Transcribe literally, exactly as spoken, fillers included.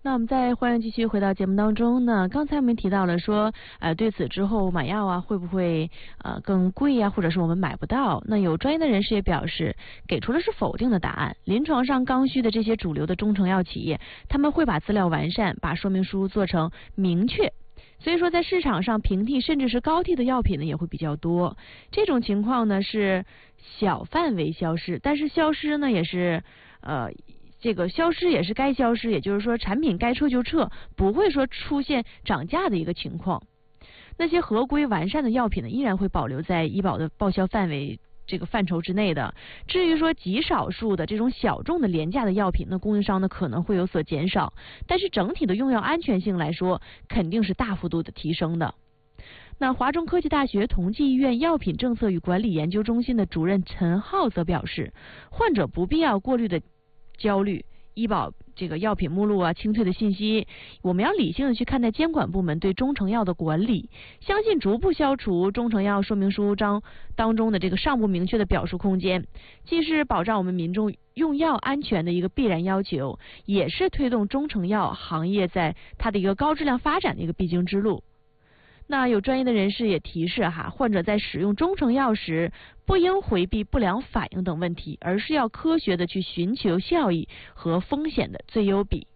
那我们再欢迎继续回到节目当中呢。刚才我们提到了说，呃，对此之后买药啊会不会呃更贵呀、啊，或者是我们买不到？那有专业的人士也表示，给出的是否定的答案。临床上刚需的这些主流的中成药企业，他们会把资料完善，把说明书做成明确。所以说，在市场上平替甚至是高替的药品呢也会比较多。这种情况呢是小范围消失，但是消失呢也是呃。这个消失也是该消失，也就是说产品该撤就撤，不会说出现涨价的一个情况。那些合规完善的药品呢，依然会保留在医保的报销范围这个范畴之内的。至于说极少数的这种小众的廉价的药品，那供应商呢可能会有所减少，但是整体的用药安全性来说，肯定是大幅度的提升的。那华中科技大学同济医院药品政策与管理研究中心的主任陈浩则表示，患者不必要过滤的焦虑，医保这个药品目录啊清退的信息，我们要理性的去看待监管部门对中成药的管理，相信逐步消除中成药说明书章当中的这个尚不明确的表述空间，既是保障我们民众用药安全的一个必然要求，也是推动中成药行业在它的一个高质量发展的一个必经之路。那有专业的人士也提示哈，患者在使用中成药时，不应回避不良反应等问题，而是要科学的去寻求效益和风险的最优比。